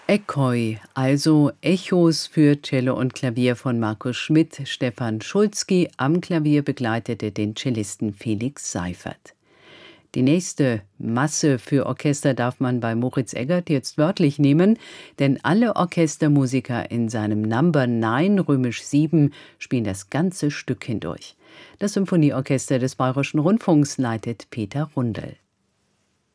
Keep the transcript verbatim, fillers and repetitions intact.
Ekoi, also Echos für Cello und Klavier von Markus Schmidt. Stefan Schulzky am Klavier begleitete den Cellisten Felix Seifert. Die nächste Masse für Orchester darf man bei Moritz Eggert jetzt wörtlich nehmen, denn alle Orchestermusiker in seinem Number neun römisch sieben spielen das ganze Stück hindurch. Das Symphonieorchester des Bayerischen Rundfunks leitet Peter Rundel.